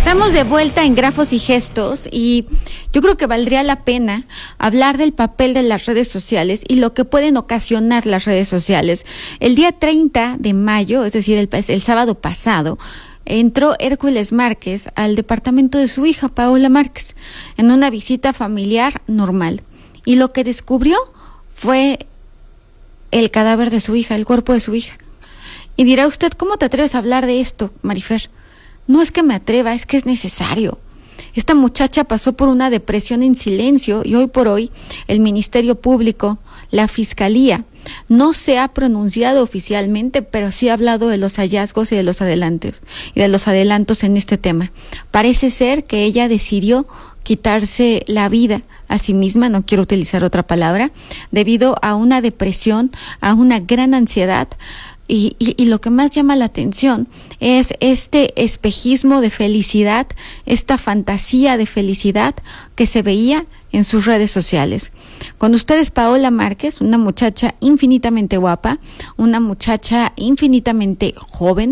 Estamos de vuelta en Grafos y Gestos y yo creo que valdría la pena hablar del papel de las redes sociales y lo que pueden ocasionar las redes sociales. El día 30 de mayo, es decir, el sábado pasado, entró Hércules Márquez al departamento de su hija, Paola Márquez, en una visita familiar normal. Y lo que descubrió fue el cadáver de su hija, el cuerpo de su hija. Y dirá usted, ¿cómo te atreves a hablar de esto, Marifer? No es que me atreva, es que es necesario. Esta muchacha pasó por una depresión en silencio y hoy por hoy el Ministerio Público, la Fiscalía, no se ha pronunciado oficialmente, pero sí ha hablado de los hallazgos y de los adelantos en este tema. Parece ser que ella decidió quitarse la vida a sí misma, no quiero utilizar otra palabra, debido a una depresión, a una gran ansiedad. Y lo que más llama la atención es este espejismo de felicidad, esta fantasía de felicidad que se veía en sus redes sociales. Con ustedes Paola Márquez, una muchacha infinitamente guapa, una muchacha infinitamente joven,